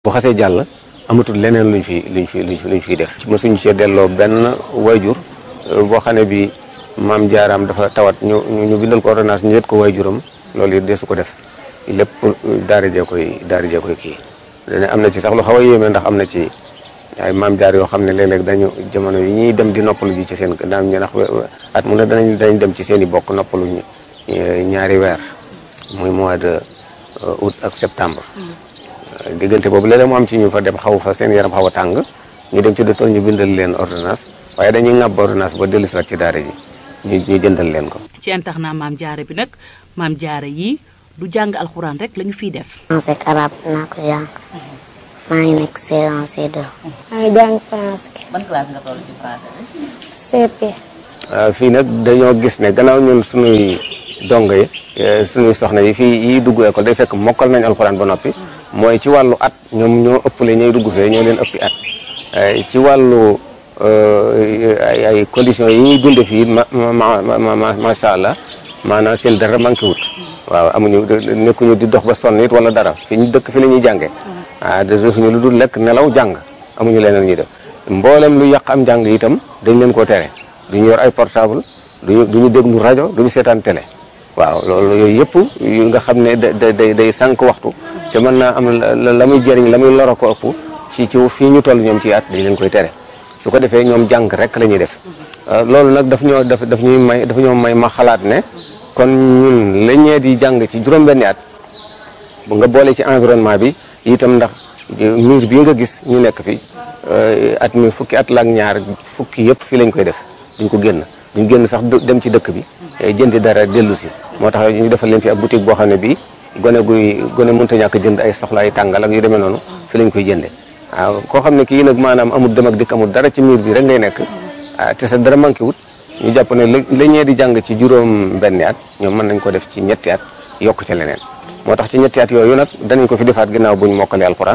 bu xasee jàll amatul leneen luñ fi def. mosuñ ci delloo benn wayjur boo xam ne bi maam jaaraam dafa tawat ñu bindal ko ordonnance ñu yët ko wayjuram loolu it deesu ko def lépp daara jee koy kii. dana am na ci sax lu xaw a yéeme ndax am na ci ay maam jaar yoo xam ne léeg-léeg dañu jamono yi ñuy dem di noppalu ji ci seen daan ñu ndax at mu ne danañ dem ci seen i bokk noppalu ñaari weer muy mois de août ak septembre. diggante boobu léeg-léeg mu am ci ñu fa dem xaw fa seen yaram xaw a tàng ñu dem ci docteur ñu bindal leen ordonnance waaye dañuy ŋàbb ordonnance ba dellu si waat ci daara ji ñu jëndal leen ko. ci internat maam jaara bi nag maam jaara yi du jàng alxuraan rek lañu fiy def. français ak arabe naa ko jàng maa ngi nekk C1 C2. maa ngi jàng français. ban classe nga toll ci français bi. CP. fii nag dañoo gis ne gannaaw ñun suñuy dongo yi suñuy soxna yi fii yi dugg école day fekk mokkal nañ alxuraan ba noppi. mooy ci wàllu at ñoom ñoo ëppale ñooy dugg fee ñoo leen ëppi at ci wàllu ay conditions yi ñuy dunde fii macha allah maanaam seen dara manqué wut waaw amuñu nekkuñu di dox ba sonn it wala dara fi ñu dëkk fi la ñuy jàngee defuñu lu dul lekk nelaw jàng amuñu leneen ñuy def mboolem lu yàq am jàng itam dañ leen koo tere duñu yor ay portable duñu déglu rajo duñu seetaan télé waaw loolu yooyu yëpp yu nga xam ne day sànq waxtu te mën naa am la muy jëriñ la muy loro ko ëpp ci fii ñu toll ñoom ci at dañ leen koy tere su ko defee ñoom jàng rek la ñuy def loolu nag daf ñoo may ma xalaat ne kon ñun la ñee di jàng ci juróom-benni at bu nga boole ci environnement bi itam ndax miir bii nga gis ñu nekk fi at mi fukki at la ak ñaar fukki yëpp fii lañ koy def duñ génn sax dem ci dëkk bi jëndi dara dellu si moo tax ñu defal leen fi ab boutique boo xam ne bii gone mënta ñàkk jënd ay soxla ay tàngal ak yu demee noonu fi lañ koy jënde waaw koo xam ne kii nag maanaam amul dem ak dikk amul dara ci miir bi rek ngay nekk te sa dara manqué wut ñu jàpp ne la ñee di jàng ci juróom-benni at ñoom mën nañ ko def ci ñetti at yokk ca leneen moo tax ci ñetti at yooyu nag danañ ko fi defaat ginnaaw buñ mokkalee alxuraan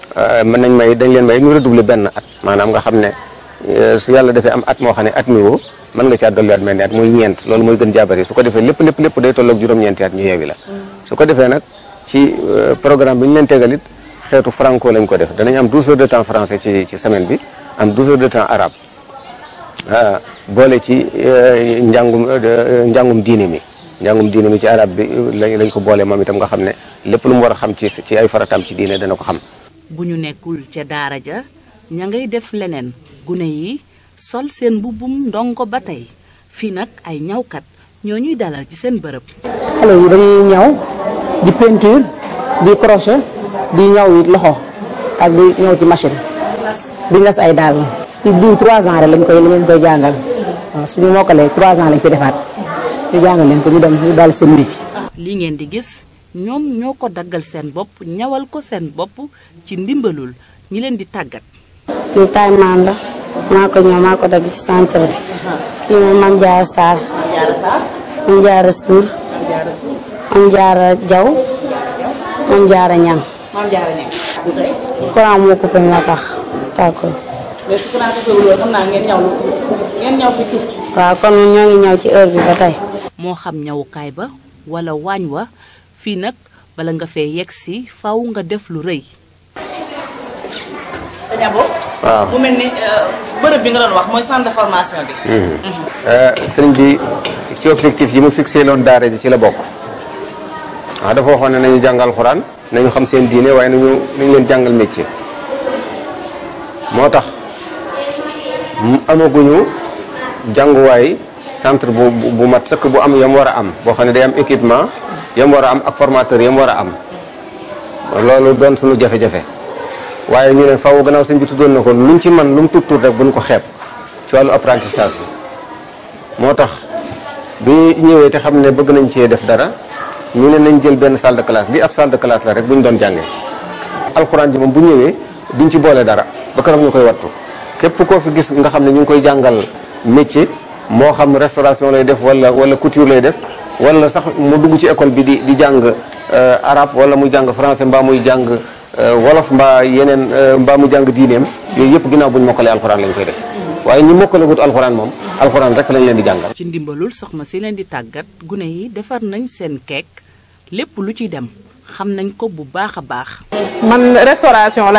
dañ leen may ñu redoubler benn at maanaam nga xam ne su yàlla defee am at moo xam ne at mi woo mën nga caa dolliwaat mel ni at muy ñeent loolu mooy gën jaabari su ko defee lépp day tolloog juróom-ñeenti at ñu yeewi la su ko defee nag ci programme bi ñu leen tegalit xeetu franco lañ ko def danañ am 12 heures de temps français ci semaine bi am 12 heures de temps arabe boole ci njàngum diine mi ci arabe bi lañ ko boole moom itam nga xam ne lépp lu mu war a xam ci ay farataam ci diine dana ko xam. bu ñu nekkul ca daara ja ña ngay def leneen gune yi sol seen mbubbum ndongo ba tey fii nag ay ñawkat ñoo ñuy dalal ci seen bërëb. xale yi dañuy ñaw di peinture di crochet di ñaw it loxo ak di ñaw ci machine di nas ay daal si diw 3 ans rek lañ koy jàngal waaw suñu mokkalee 3 ans lañ fi defaat ñu jàngal leen ko ñu dem ñu daal seen métier. li ngeen di gis ñoom ñoo ko daggal seen bopp ñawal ko seen bopp ci ndimbalul ñi leen di tàggat. lii taay maan la maa ko ñëw maa ko dagg ci centre bi kii moom Mame Diarra Sarr Mame Diarra Sour Mame Diarra Diaw Mame Diarra Niang courant moo coupé moo tax tàkkul waaw kon ñoo ngi ñëw ci heure bi ba tey moo xam ñawukaay ba wala waañ wa fii nag bala nga fee yegg si faw nga def lu rëy. waaw mu mel ni bërëb bi nga doon wax mooy centre de formation bi. sëriñ bi ci objectif yi mu fixé loon daara ji ci la bokk waaw dafa waxoon ne nañu jàngal alxuraan nañu xam seen diine waaye nañu leen jàngal métier moo tax amaguñu jànguwaay centre bu mat sëkk bu am yam war a am boo xam ne day am équipement yam war a am ak formateur yam war a am loolu doon suñu jafe-jafe. waaye ñu ne faaw gannaaw sëñ bi tuddoon na ko luñ ci man lu mu tuut rek buñ ko xeeb ci wàllu apprentissage bi moo tax bi ñëwee te xam ne bëgg nañ cee def dara ñu ne nañ jël benn salle de classe bi ab salle de classe la rek bu ñu doon jàngee alxuraan ji moom bu ñëwee duñ ci boole dara ba keroog ñu koy wattu képp koo fi gis nga xam ne ñu ngi koy jàngal métier moo xam restauration lay def wala couture lay def wala sax mu dugg ci école bi di jàng arabe wala muy jàng français mbaa muy jàng wolof mbaa mu jàng diineem yooyu yëpp ginnaaw bu ñu mokkalee alxuraan lañ koy def waaye ñi mokkale wut alxuraan moom alxuraan rek lañ leen di jàngal. ci ndimbalul soxna si leen di tàggat gune yi defar nañ seen keek lépp lu ciy dem xam nañ ko bu baax a baax. man restauration